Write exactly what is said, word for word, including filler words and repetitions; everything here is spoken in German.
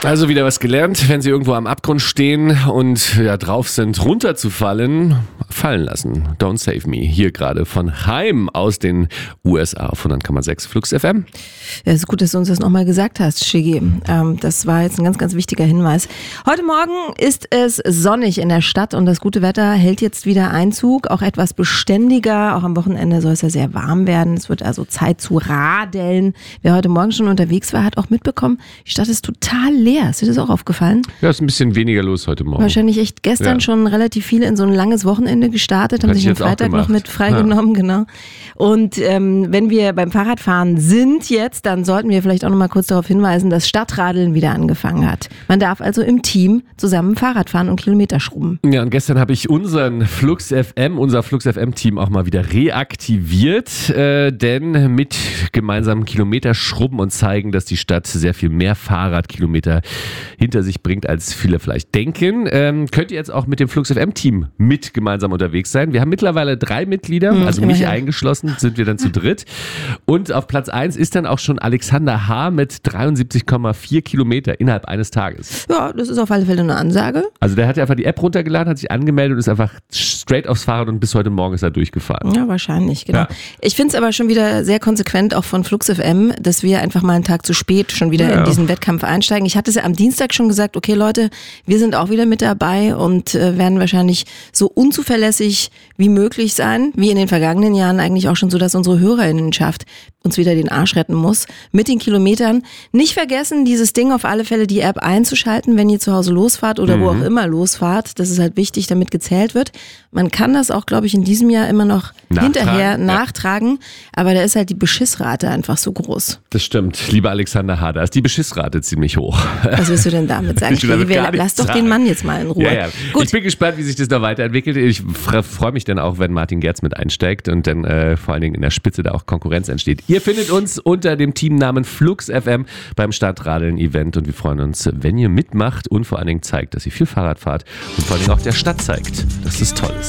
Also wieder was gelernt, wenn Sie irgendwo am Abgrund stehen und ja, drauf sind, runterzufallen, fallen lassen. Don't save me. Hier gerade von Heim aus den U S A auf hundert Komma sechs Flux F M. Ja, es ist gut, dass du uns das nochmal gesagt hast, Shiggy. Ähm, das war jetzt ein ganz, ganz wichtiger Hinweis. Heute Morgen ist es sonnig in der Stadt und das gute Wetter hält jetzt wieder Einzug. Auch etwas beständiger. Auch am Wochenende soll es ja sehr warm werden. Es wird also Zeit zu radeln. Wer heute Morgen schon unterwegs war, hat auch mitbekommen, die Stadt ist total leer. Ist dir das auch aufgefallen? Ja, ist ein bisschen weniger los heute Morgen. Wahrscheinlich echt gestern ja. schon relativ viele in so ein langes Wochenende gestartet, haben Hätte sich den Freitag noch mit freigenommen, ja. genau. Und ähm, wenn wir beim Fahrradfahren sind jetzt, dann sollten wir vielleicht auch noch mal kurz darauf hinweisen, dass Stadtradeln wieder angefangen hat. Man darf also im Team zusammen Fahrrad fahren und Kilometer schrubben. Ja, und gestern habe ich unseren Flux F M, unser Flux F M-Team auch mal wieder reaktiviert, äh, denn mit gemeinsamen Kilometer schrubben und zeigen, dass die Stadt sehr viel mehr Fahrradkilometer hinter sich bringt, als viele vielleicht denken, ähm, könnt ihr jetzt auch mit dem Flux F M-Team mit gemeinsam unterwegs sein. Wir haben mittlerweile drei Mitglieder, mhm, also mich eingeschlossen, sind wir dann zu dritt. Und auf Platz eins ist dann auch schon Alexander H. mit dreiundsiebzig Komma vier Kilometer innerhalb eines Tages. Ja, das ist auf alle Fälle eine Ansage. Also der hat ja einfach die App runtergeladen, hat sich angemeldet und ist einfach straight aufs Fahrrad und bis heute Morgen ist er durchgefahren. Ja, wahrscheinlich, genau. Ja. Ich finde es aber schon wieder sehr konsequent auch von Flux F M, dass wir einfach mal einen Tag zu spät schon wieder ja. in diesen Wettkampf einsteigen. Ich hatte es ja am Dienstag schon gesagt, okay Leute, wir sind auch wieder mit dabei und äh, werden wahrscheinlich so unzuverlässig wie möglich sein, wie in den vergangenen Jahren eigentlich auch schon so, dass unsere Hörerinnenschaft uns wieder den Arsch retten muss mit den Kilometern. Nicht vergessen, dieses Ding auf alle Fälle die App einzuschalten, wenn ihr zu Hause losfahrt oder mhm. wo auch immer losfahrt. Das ist halt wichtig, damit gezählt wird. Man kann das auch, glaube ich, in diesem Jahr immer noch nachtragen, hinterher ja. nachtragen, aber da ist halt die Beschissrate einfach so groß. Das stimmt, lieber Alexander H., da ist die Beschissrate ziemlich hoch. Was willst du denn damit sagen? Ich will damit gar Lass doch sagen. Den Mann jetzt mal in Ruhe. Ja, ja. Gut. Ich bin gespannt, wie sich das noch weiterentwickelt. Ich freue mich dann auch, wenn Martin Gerz mit einsteigt und dann äh, vor allen Dingen in der Spitze da auch Konkurrenz entsteht. Ihr findet uns unter dem Teamnamen Flux F M beim Stadtradeln-Event und wir freuen uns, wenn ihr mitmacht und vor allen Dingen zeigt, dass ihr viel Fahrrad fahrt und vor allen Dingen auch der Stadt zeigt, dass es toll ist.